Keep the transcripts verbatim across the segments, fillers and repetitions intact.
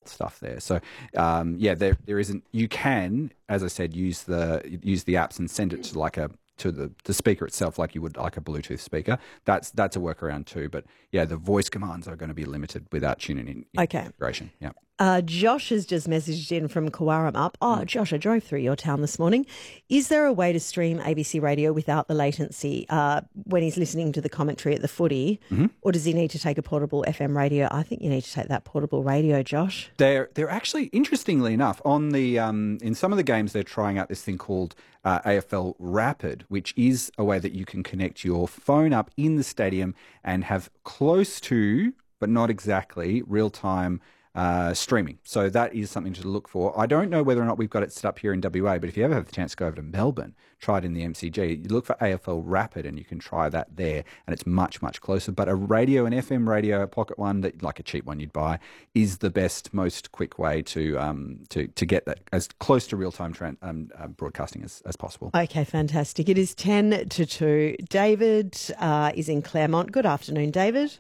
stuff there. So um, yeah, there there isn't. You can, as I said, use the use the apps and send it to like a to the, the speaker itself, like you would like a Bluetooth speaker. That's that's a workaround too. But yeah, the voice commands are going to be limited without tuning in Okay. integration. Yeah. Uh, Josh has just messaged in from Cowarum Oh, Josh, I drove through your town this morning. Is there a way to stream A B C Radio without the latency uh, when he's listening to the commentary at the footy? Mm-hmm. Or does he need to take a portable F M radio? I think you need to take that portable radio, Josh. They're they're actually, interestingly enough, on the um, in some of the games they're trying out this thing called uh, A F L Rapid, which is a way that you can connect your phone up in the stadium and have close to, but not exactly, real time Uh, streaming. So that is something to look for. I don't know whether or not we've got it set up here in W A, but if you ever have the chance to go over to Melbourne, try it in the M C G. You look for A F L Rapid and you can try that there, and it's much, much closer. But a radio, an F M radio, a pocket one, that like a cheap one you'd buy, is the best, most quick way to um, to, to get that as close to real-time tra- um, uh, broadcasting as, as possible. Okay, fantastic. It is ten to two. David uh, is in Claremont. Good afternoon, David.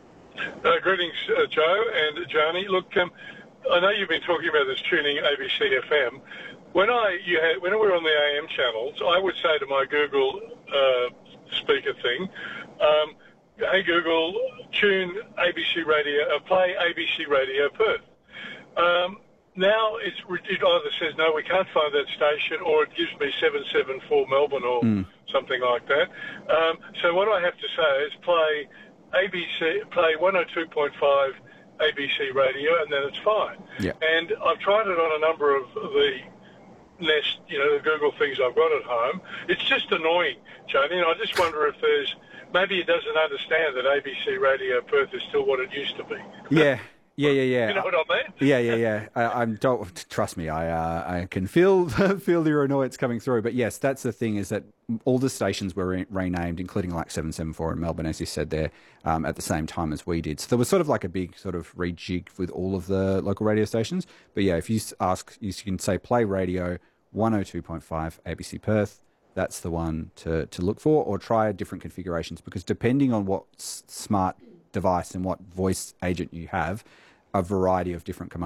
Uh, greetings, uh, Joe and Jani. Look, um, I know you've been talking about this tuning A B C F M. When I you had, when we were on the A M channels, I would say to my Google uh, speaker thing, um, "Hey Google, tune A B C Radio, uh, play A B C Radio Perth." Um, now it's, it either says no, we can't find that station, or it gives me seven seven four Melbourne or mm. something like that. Um, so what I have to say is play A B C, play one oh two point five A B C radio, and then it's fine. Yeah. And I've tried it on a number of the Nest, you know, the Google things I've got at home. It's just annoying, Joni, and I just wonder if there's, maybe it doesn't understand that A B C Radio Perth is still what it used to be. Yeah. Yeah, yeah, yeah. You know what I mean? Yeah, yeah, yeah. I, I'm don't trust me. I uh, I can feel feel your annoyance coming through. But yes, that's the thing, is that all the stations were re- renamed, including like seven seven four in Melbourne, as you said there, um, at the same time as we did. So there was sort of like a big sort of rejig with all of the local radio stations. But yeah, if you ask, you can say play radio one oh two point five A B C Perth. That's the one to to look for, or try different configurations, because depending on what s- smart device and what voice agent you have, a variety of different commands